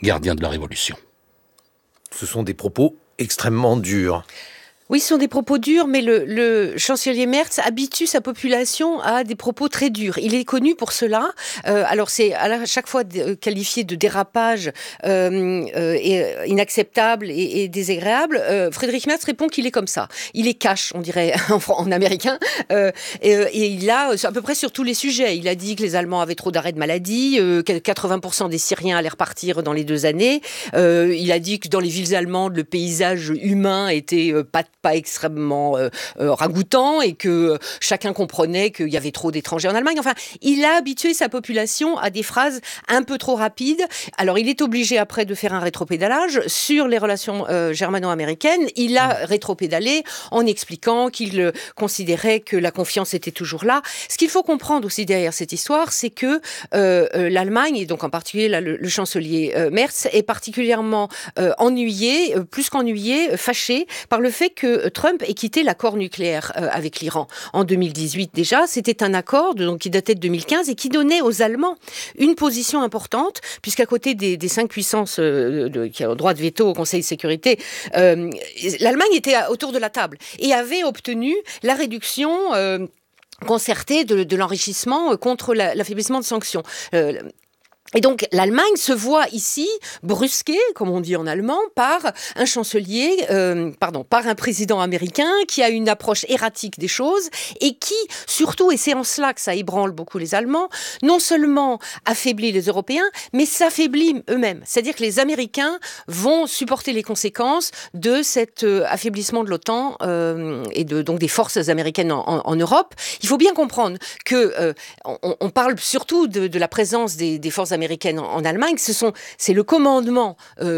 gardien de la Révolution. Ce sont des propos extrêmement durs. Oui, ce sont des propos durs, mais le chancelier Merz habitue sa population à des propos très durs. Il est connu pour cela. Alors c'est à chaque fois qualifié de dérapage inacceptable et désagréable. Friedrich Merz répond qu'il est comme ça. Il est cash, on dirait en américain. Et il a à peu près sur tous les sujets. Il a dit que les Allemands avaient trop d'arrêts de maladie, que 80% des Syriens allaient repartir dans les 2 années. Il a dit que dans les villes allemandes, le paysage humain était pas extrêmement ragoûtant et que chacun comprenait qu'il y avait trop d'étrangers en Allemagne. Enfin, il a habitué sa population à des phrases un peu trop rapides. Alors, il est obligé après de faire un rétropédalage sur les relations germano-américaines. Il a rétropédalé en expliquant qu'il considérait que la confiance était toujours là. Ce qu'il faut comprendre aussi derrière cette histoire, c'est que l'Allemagne, et donc en particulier là, le chancelier Merz, est particulièrement ennuyé, plus qu'ennuyé, fâché par le fait que Trump ait quitté l'accord nucléaire avec l'Iran en 2018 déjà. C'était un accord donc, qui datait de 2015 et qui donnait aux Allemands une position importante, puisqu'à côté des 5 puissances qui ont le droit de veto au Conseil de sécurité, l'Allemagne était autour de la table et avait obtenu la réduction concertée de l'enrichissement contre l'affaiblissement de sanctions. Et donc, l'Allemagne se voit ici brusquée, comme on dit en allemand, par un chancelier, par un président américain qui a une approche erratique des choses et qui, surtout, et c'est en cela que ça ébranle beaucoup les Allemands, non seulement affaiblit les Européens, mais s'affaiblit eux-mêmes. C'est-à-dire que les Américains vont supporter les conséquences de cet affaiblissement de l'OTAN et donc des forces américaines en Europe. Il faut bien comprendre que on parle surtout de la présence des forces américaines en Allemagne, c'est le commandement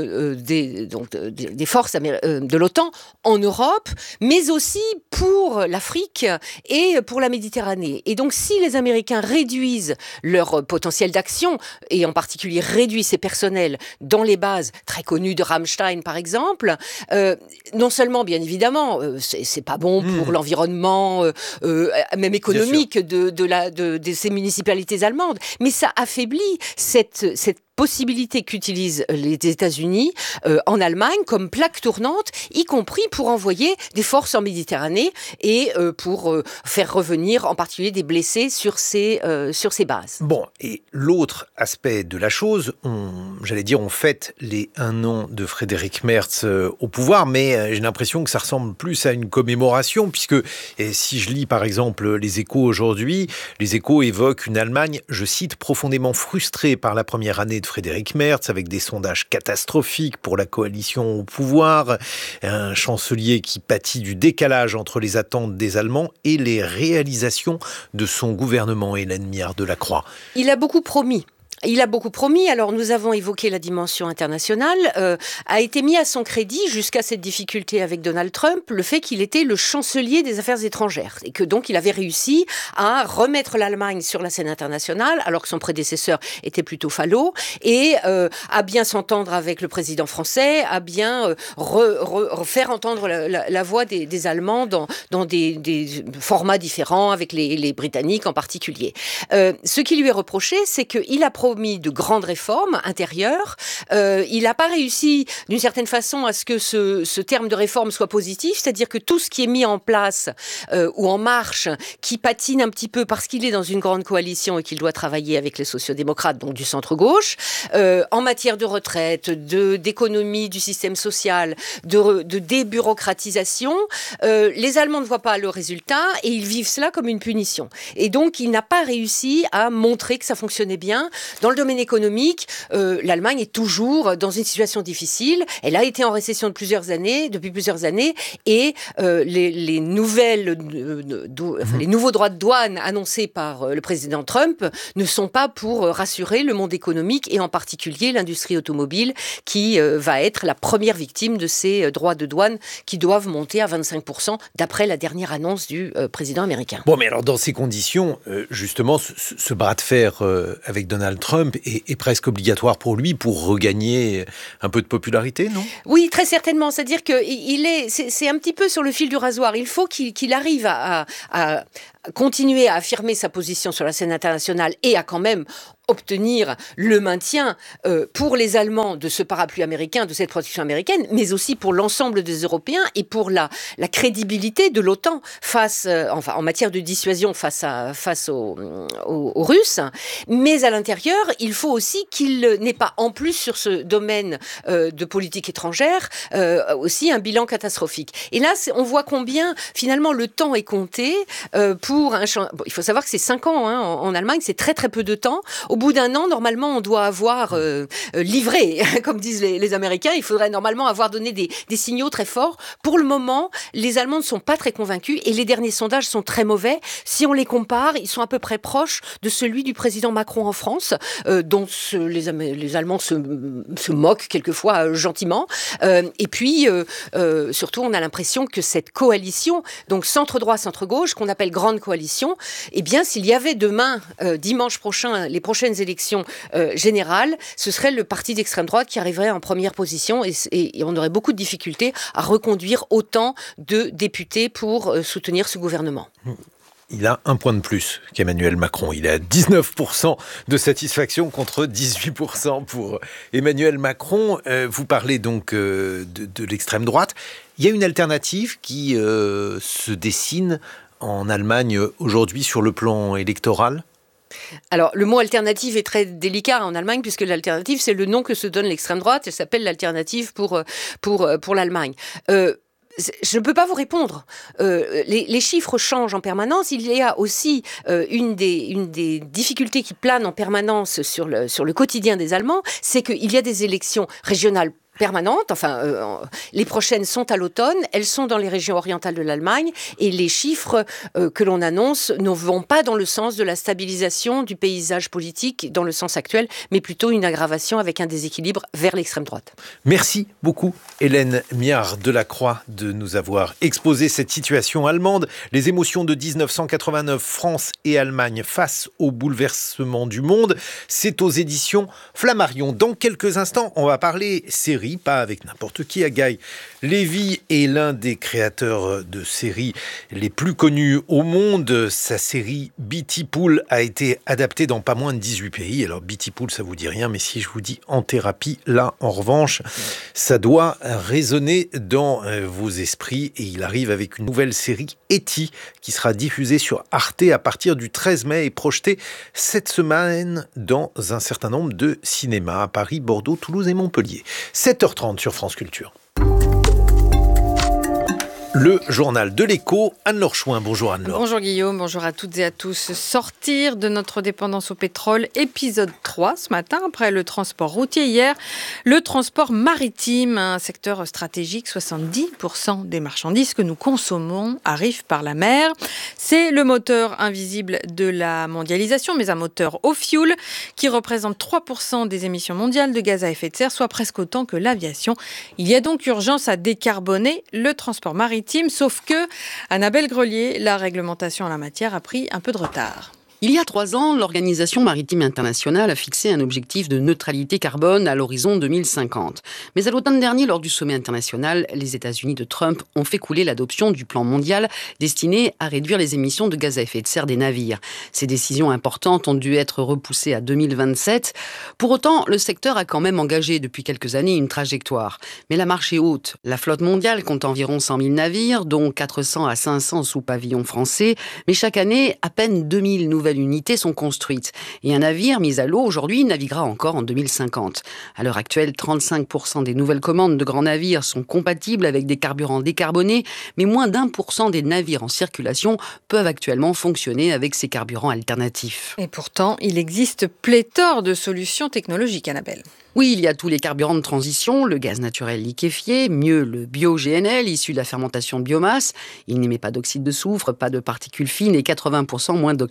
des forces de l'OTAN en Europe, mais aussi pour l'Afrique et pour la Méditerranée. Et donc, si les Américains réduisent leur potentiel d'action, et en particulier réduisent ses personnels dans les bases très connues de Ramstein, par exemple, non seulement, bien évidemment, c'est pas bon pour l'environnement, même économique de ces municipalités allemandes, mais ça affaiblit cette possibilité qu'utilisent les États-Unis en Allemagne comme plaque tournante, y compris pour envoyer des forces en Méditerranée et pour faire revenir en particulier des blessés sur ces bases. Bon, et l'autre aspect de la chose, on fête les 1 an de Friedrich Merz au pouvoir, mais j'ai l'impression que ça ressemble plus à une commémoration, puisque si je lis par exemple les Échos aujourd'hui, les Échos évoquent une Allemagne, je cite, profondément frustrée par la première année de Friedrich Merz, avec des sondages catastrophiques pour la coalition au pouvoir, un chancelier qui pâtit du décalage entre les attentes des Allemands et les réalisations de son gouvernement. Hélène Miard de la Croix. Il a beaucoup promis. Alors nous avons évoqué la dimension internationale, a été mis à son crédit jusqu'à cette difficulté avec Donald Trump, le fait qu'il était le chancelier des affaires étrangères et que donc il avait réussi à remettre l'Allemagne sur la scène internationale alors que son prédécesseur était plutôt falot et à bien s'entendre avec le président français, à bien faire entendre la voix des Allemands dans des formats différents avec les Britanniques en particulier. Ce qui lui est reproché, c'est qu'il a promis de grandes réformes intérieures. Il n'a pas réussi, d'une certaine façon, à ce que ce terme de réforme soit positif, c'est-à-dire que tout ce qui est mis en place ou en marche, qui patine un petit peu parce qu'il est dans une grande coalition et qu'il doit travailler avec les sociodémocrates, donc du centre-gauche, en matière de retraite, d'économie du système social, de débureaucratisation, les Allemands ne voient pas le résultat et ils vivent cela comme une punition. Et donc, il n'a pas réussi à montrer que ça fonctionnait bien. Dans le domaine économique, l'Allemagne est toujours dans une situation difficile. Elle a été en récession depuis plusieurs années, et les nouveaux droits de douane annoncés par le président Trump ne sont pas pour rassurer le monde économique et en particulier l'industrie automobile qui va être la première victime de ces droits de douane qui doivent monter à 25% d'après la dernière annonce du président américain. Bon, mais alors dans ces conditions, justement, ce bras de fer avec Donald Trump est presque obligatoire pour lui pour regagner un peu de popularité, non ? Oui, très certainement. C'est-à-dire que c'est un petit peu sur le fil du rasoir. Il faut qu'il arrive à continuer à affirmer sa position sur la scène internationale et à quand même obtenir le maintien pour les Allemands de ce parapluie américain, de cette protection américaine, mais aussi pour l'ensemble des Européens et pour la crédibilité de l'OTAN en matière de dissuasion face aux Russes. Mais à l'intérieur, il faut aussi qu'il n'ait pas, en plus sur ce domaine de politique étrangère, aussi un bilan catastrophique. Et là, on voit combien, finalement, le temps est compté pour un champ. Bon, il faut savoir que c'est 5 ans en Allemagne, c'est très très peu de temps. Au bout d'un an, normalement, on doit avoir livré, comme disent les Américains. Il faudrait normalement avoir donné des signaux très forts. Pour le moment, les Allemands ne sont pas très convaincus et les derniers sondages sont très mauvais. Si on les compare, ils sont à peu près proches de celui du président Macron en France, dont les Allemands se moquent quelquefois gentiment. Et puis, surtout, on a l'impression que cette coalition, donc centre-droit, centre-gauche, qu'on appelle grande coalition, eh bien, s'il y avait demain, dimanche prochain, les prochaines élections générales, ce serait le parti d'extrême droite qui arriverait en première position et on aurait beaucoup de difficultés à reconduire autant de députés pour soutenir ce gouvernement. Il a un point de plus qu'Emmanuel Macron. Il a 19% de satisfaction contre 18% pour Emmanuel Macron. Vous parlez donc de l'extrême droite. Il y a une alternative qui se dessine en Allemagne aujourd'hui sur le plan électoral ? Alors, le mot alternative est très délicat en Allemagne, puisque l'alternative, c'est le nom que se donne l'extrême droite. Elle s'appelle l'alternative pour l'Allemagne. Je ne peux pas vous répondre. Les chiffres changent en permanence. Il y a aussi une des difficultés qui planent en permanence sur le quotidien des Allemands, c'est qu'il y a des élections régionales permanentes, les prochaines sont à l'automne, elles sont dans les régions orientales de l'Allemagne et les chiffres que l'on annonce ne vont pas dans le sens de la stabilisation du paysage politique dans le sens actuel, mais plutôt une aggravation avec un déséquilibre vers l'extrême droite. Merci beaucoup Hélène Miard-Delacroix de nous avoir exposé cette situation allemande, les émotions de 1989, France et Allemagne face au bouleversement du monde. C'est aux éditions Flammarion. Dans quelques instants, on va parler séries, pas avec n'importe qui. Agaï Lévy est l'un des créateurs de séries les plus connus au monde. Sa série Beatty Pool a été adaptée dans pas moins de 18 pays. Alors Beatty Pool, ça vous dit rien, mais si je vous dis En thérapie, là, en revanche, ça doit résonner dans vos esprits. Et il arrive avec une nouvelle série, Etty, qui sera diffusée sur Arte à partir du 13 mai et projetée cette semaine dans un certain nombre de cinémas à Paris, Bordeaux, Toulouse et Montpellier. 7h30 sur France Culture. Le journal de l'Écho, Anne-Laure Chouin. Bonjour Anne-Laure. Bonjour Guillaume, bonjour à toutes et à tous. Sortir de notre dépendance au pétrole, épisode 3 ce matin, après le transport routier hier. Le transport maritime, un secteur stratégique, 70% des marchandises que nous consommons arrivent par la mer. C'est le moteur invisible de la mondialisation, mais un moteur au fioul qui représente 3% des émissions mondiales de gaz à effet de serre, soit presque autant que l'aviation. Il y a donc urgence à décarboner le transport maritime. Sauf que, Annabelle Grelier, la réglementation en la matière a pris un peu de retard. Il y a 3 ans, l'Organisation maritime internationale a fixé un objectif de neutralité carbone à l'horizon 2050. Mais à l'automne dernier, lors du sommet international, les États-Unis de Trump ont fait couler l'adoption du plan mondial destiné à réduire les émissions de gaz à effet de serre des navires. Ces décisions importantes ont dû être repoussées à 2027. Pour autant, le secteur a quand même engagé depuis quelques années une trajectoire. Mais la marche est haute. La flotte mondiale compte environ 100 000 navires, dont 400 à 500 sous pavillon français. Mais chaque année, à peine 2000 nouvelles unités sont construites. Et un navire mis à l'eau aujourd'hui naviguera encore en 2050. À l'heure actuelle, 35% des nouvelles commandes de grands navires sont compatibles avec des carburants décarbonés, mais moins d'1% des navires en circulation peuvent actuellement fonctionner avec ces carburants alternatifs. Et pourtant, il existe pléthore de solutions technologiques, Annabelle. Oui, il y a tous les carburants de transition, le gaz naturel liquéfié, mieux le bio-GNL issu de la fermentation de biomasse. Il n'émet pas d'oxyde de soufre, pas de particules fines et 80% moins d'oxyde d'azote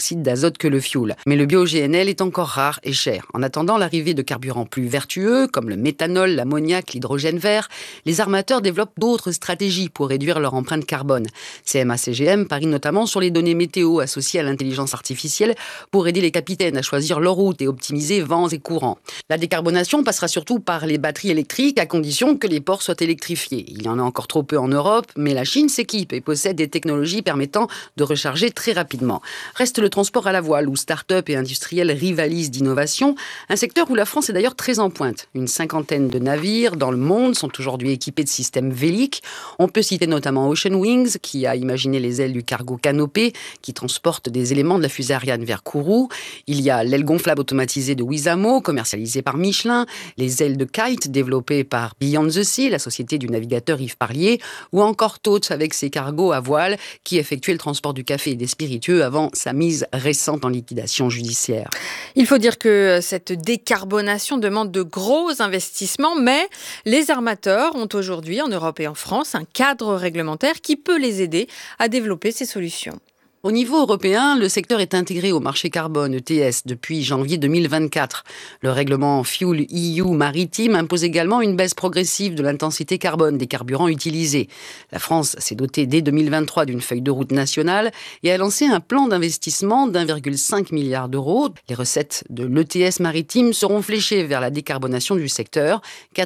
d'azote que le fioul. Mais le bio-GNL est encore rare et cher. En attendant l'arrivée de carburants plus vertueux, comme le méthanol, l'ammoniac, l'hydrogène vert, les armateurs développent d'autres stratégies pour réduire leur empreinte carbone. CMA-CGM parie notamment sur les données météo associées à l'intelligence artificielle pour aider les capitaines à choisir leur route et optimiser vents et courants. La décarbonation passera surtout par les batteries électriques à condition que les ports soient électrifiés. Il y en a encore trop peu en Europe, mais la Chine s'équipe et possède des technologies permettant de recharger très rapidement. Reste le transport à la voile où start-up et industriels rivalisent d'innovation, un secteur où la France est d'ailleurs très en pointe. Une 50aine de navires dans le monde sont aujourd'hui équipés de systèmes véliques. On peut citer notamment Ocean Wings, qui a imaginé les ailes du cargo canopé, qui transporte des éléments de la fusée Ariane vers Kourou. Il y a l'aile gonflable automatisée de Wizamo, commercialisée par Michelin, les ailes de Kite, développées par Beyond the Sea, la société du navigateur Yves Parlier, ou encore Totes avec ses cargos à voile, qui effectuait le transport du café et des spiritueux avant sa mise récente en liquidation judiciaire. Il faut dire que cette décarbonation demande de gros investissements, mais les armateurs ont aujourd'hui, en Europe et en France, un cadre réglementaire qui peut les aider à développer ces solutions. Au niveau européen, le secteur est intégré au marché carbone ETS depuis janvier 2024. Le règlement Fuel EU maritime impose également une baisse progressive de l'intensité carbone des carburants utilisés. La France s'est dotée dès 2023 d'une feuille de route nationale et a lancé un plan d'investissement d'1,5 milliard d'euros. Les recettes de l'ETS maritime seront fléchées vers la décarbonation du secteur.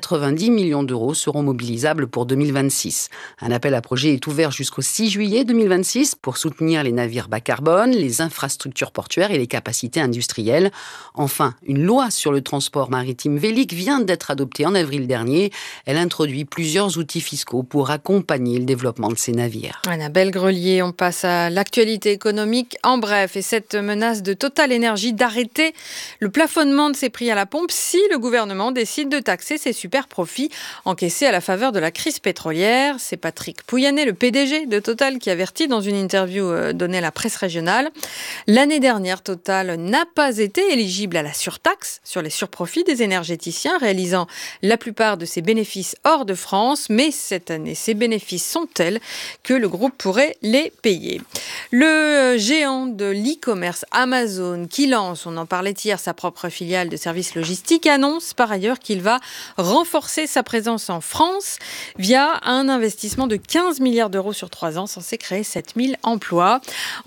90 millions d'euros seront mobilisables pour 2026. Un appel à projet est ouvert jusqu'au 6 juillet 2026 pour soutenir les navires bas carbone, les infrastructures portuaires et les capacités industrielles. Enfin, une loi sur le transport maritime vélique vient d'être adoptée en avril dernier. Elle introduit plusieurs outils fiscaux pour accompagner le développement de ces navires. Annabelle Grelier, on passe à l'actualité économique en bref et cette menace de Total Énergie d'arrêter le plafonnement de ses prix à la pompe si le gouvernement décide de taxer ses super profits encaissés à la faveur de la crise pétrolière. C'est Patrick Pouyanné, le PDG de Total, qui avertit dans une interview donnée à la presse régionale. L'année dernière, Total n'a pas été éligible à la surtaxe sur les surprofits des énergéticiens, réalisant la plupart de ses bénéfices hors de France. Mais cette année, ces bénéfices sont tels que le groupe pourrait les payer. Le géant de l'e-commerce Amazon, qui lance, on en parlait hier, sa propre filiale de services logistiques, annonce par ailleurs qu'il va renforcer sa présence en France via un investissement de 15 milliards d'euros sur 3 ans, censé créer 7000 emplois.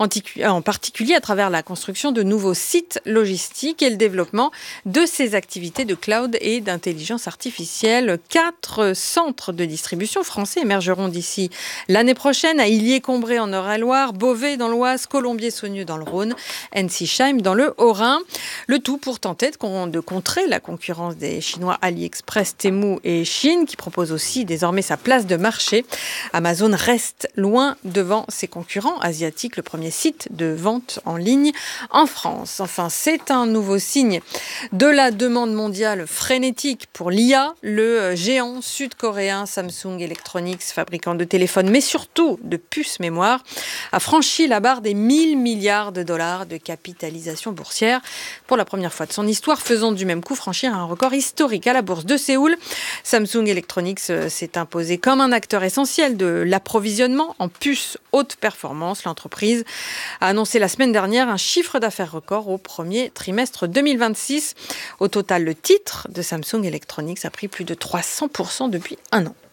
En particulier à travers la construction de nouveaux sites logistiques et le développement de ses activités de cloud et d'intelligence artificielle. 4 centres de distribution français émergeront d'ici l'année prochaine à Illiers-Combré en Eure-et-Loire, Beauvais dans l'Oise, Colombier-Saunieux dans le Rhône, Ensisheim dans le Haut-Rhin. Le tout pour tenter de contrer la concurrence des Chinois AliExpress, Temu et Chine, qui proposent aussi désormais sa place de marché. Amazon reste loin devant ses concurrents asiatiques, le premier site de vente en ligne en France. Enfin, c'est un nouveau signe de la demande mondiale frénétique pour l'IA. Le géant sud-coréen Samsung Electronics, fabricant de téléphones, mais surtout de puces mémoire, a franchi la barre des 1000 milliards de dollars de capitalisation boursière pour la première fois de son histoire, faisant du même coup franchir un record historique à la bourse de Séoul. Samsung Electronics s'est imposé comme un acteur essentiel de l'approvisionnement en puces haute performance. L'entreprise a annoncé la semaine dernière un chiffre d'affaires record au premier trimestre 2026. Au total, le titre de Samsung Electronics a pris plus de 300% depuis un an.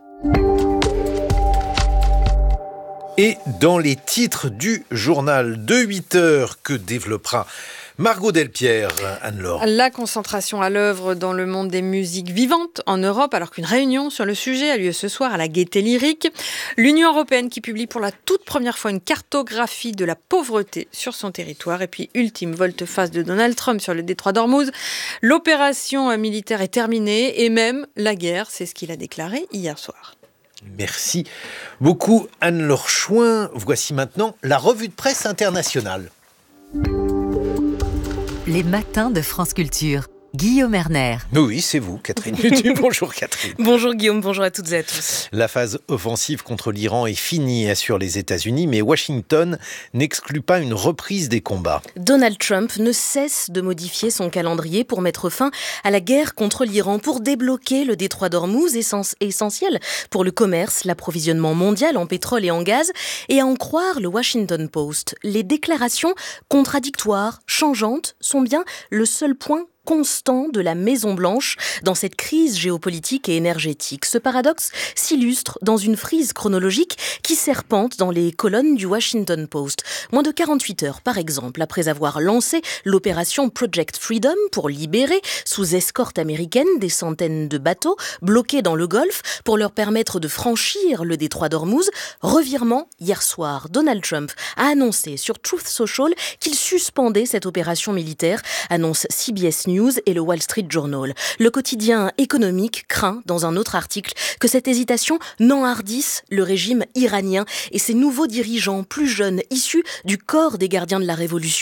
Et dans les titres du journal de 8h que développera Margot Delpierre, Anne-Laure. La concentration à l'œuvre dans le monde des musiques vivantes en Europe, alors qu'une réunion sur le sujet a lieu ce soir à la Gaîté Lyrique. L'Union européenne qui publie pour la toute première fois une cartographie de la pauvreté sur son territoire. Et puis, ultime volte-face de Donald Trump sur le détroit d'Ormuz. L'opération militaire est terminée et même la guerre, c'est ce qu'il a déclaré hier soir. Merci beaucoup Anne-Laure Chouin. Voici maintenant la revue de presse internationale. Les matins de France Culture. Guillaume Erner. Oui, c'est vous, Catherine Lutu. Bonjour Catherine. Bonjour Guillaume, bonjour à toutes et à tous. La phase offensive contre l'Iran est finie, assurent les États-Unis, mais Washington n'exclut pas une reprise des combats. Donald Trump ne cesse de modifier son calendrier pour mettre fin à la guerre contre l'Iran, pour débloquer le détroit d'Ormuz, essentiel pour le commerce, l'approvisionnement mondial en pétrole et en gaz. Et à en croire le Washington Post, les déclarations contradictoires, changeantes, sont bien le seul point constant de la Maison-Blanche dans cette crise géopolitique et énergétique. Ce paradoxe s'illustre dans une frise chronologique qui serpente dans les colonnes du Washington Post. Moins de 48 heures, par exemple, après avoir lancé l'opération Project Freedom pour libérer, sous escorte américaine, des centaines de bateaux bloqués dans le Golfe pour leur permettre de franchir le détroit d'Ormuz, revirement hier soir. Donald Trump a annoncé sur Truth Social qu'il suspendait cette opération militaire, annonce CBS News et le Wall Street Journal. Le quotidien économique craint, dans un autre article, que cette hésitation n'enhardisse le régime iranien et ses nouveaux dirigeants plus jeunes issus du corps des gardiens de la révolution.